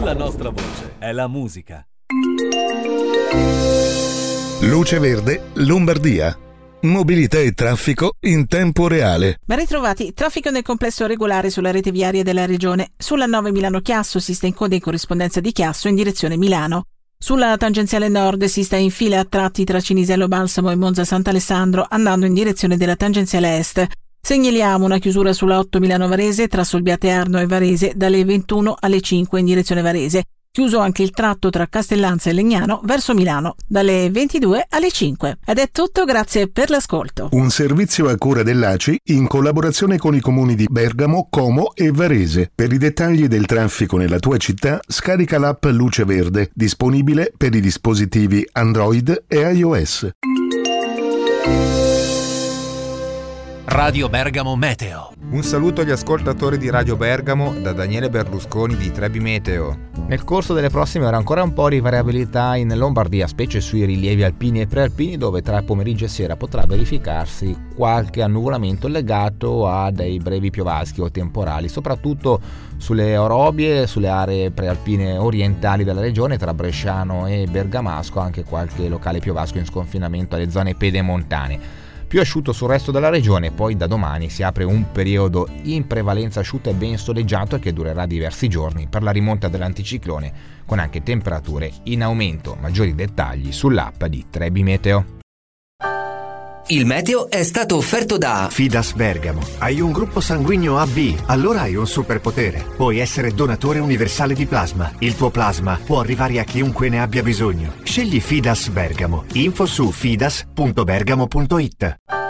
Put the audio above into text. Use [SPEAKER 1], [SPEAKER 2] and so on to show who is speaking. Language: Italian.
[SPEAKER 1] La nostra voce è la musica.
[SPEAKER 2] Luce Verde, Lombardia. Mobilità e traffico in tempo reale.
[SPEAKER 3] Ben ritrovati. Traffico nel complesso regolare sulla rete viaria della regione. Sulla 9 Milano-Chiasso si sta in coda in corrispondenza di Chiasso in direzione Milano. Sulla tangenziale nord si sta in fila a tratti tra Cinisello Balsamo e Monza Sant'Alessandro andando in direzione della tangenziale est. Segnaliamo una chiusura sulla 8 Milano-Varese tra Solbiate Arno e Varese dalle 21 alle 5 in direzione Varese. Chiuso anche il tratto tra Castellanza e Legnano verso Milano dalle 22 alle 5. Ed è tutto, grazie per l'ascolto.
[SPEAKER 2] Un servizio a cura dell'ACI in collaborazione con i comuni di Bergamo, Como e Varese. Per i dettagli del traffico nella tua città, scarica l'app Luce Verde, disponibile per i dispositivi Android e iOS.
[SPEAKER 1] Radio Bergamo Meteo.
[SPEAKER 4] Un saluto agli ascoltatori di Radio Bergamo da Daniele Berlusconi di Trebi Meteo. Nel corso delle prossime ore ancora un po' di variabilità in Lombardia, specie sui rilievi alpini e prealpini, dove tra pomeriggio e sera potrà verificarsi qualche annuvolamento legato a dei brevi piovaschi o temporali, soprattutto sulle orobie, sulle aree prealpine orientali della regione, tra Bresciano e Bergamasco, anche qualche locale piovasco in sconfinamento alle zone pedemontane. Più asciutto sul resto della regione, poi da domani si apre un periodo in prevalenza asciutto e ben soleggiato che durerà diversi giorni per la rimonta dell'anticiclone, con anche temperature in aumento. Maggiori dettagli sull'app di Trebi Meteo.
[SPEAKER 5] Il meteo è stato offerto da
[SPEAKER 6] Fidas Bergamo. Hai un gruppo sanguigno AB, allora hai un superpotere. Puoi essere donatore universale di plasma. Il tuo plasma può arrivare a chiunque ne abbia bisogno. Scegli Fidas Bergamo. Info su fidas.bergamo.it.